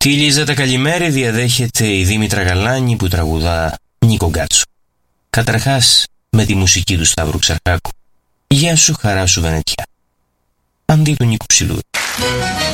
Τη Λίζα τα καλημέρι διαδέχεται η Δήμητρα Γαλάνη που τραγουδά Νίκο Γκάτσο. Καταρχάς με τη μουσική του Σταύρου Ξαρχάκου. Γεια σου χαρά σου Βενετιά. Αντί του Νίκου Ψηλούρη.